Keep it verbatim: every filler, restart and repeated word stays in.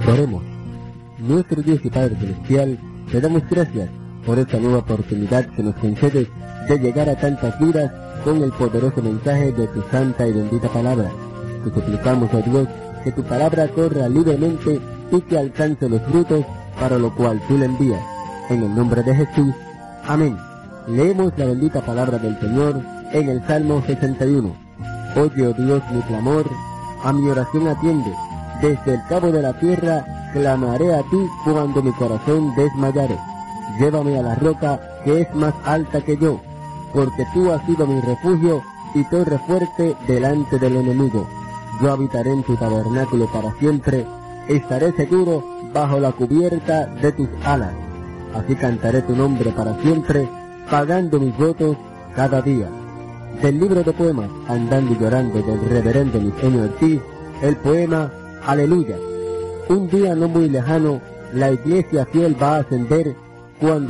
Oremos. Nuestro Dios y Padre Celestial, te damos gracias por esta nueva oportunidad que nos concedes de llegar a tantas vidas con el poderoso mensaje de tu santa y bendita palabra. Te suplicamos, oh Dios, que tu palabra corra libremente y que alcance los frutos para lo cual tú la envías. En el nombre de Jesús. Amén. Leemos la bendita palabra del Señor en el Salmo sesenta y uno. Oye, oh Dios, mi clamor, a mi oración atiende. Desde el cabo de la tierra clamaré a ti cuando mi corazón desmayare. Llévame a la roca que es más alta que yo, porque tú has sido mi refugio y torre fuerte delante del enemigo. Yo habitaré en tu tabernáculo para siempre, estaré seguro bajo la cubierta de tus alas. Así cantaré tu nombre para siempre, pagando mis votos cada día. Del libro de poemas Andando y Llorando del reverendo Misenio Ortiz, el poema Aleluya. Un día no muy lejano, la iglesia fiel va a ascender cuando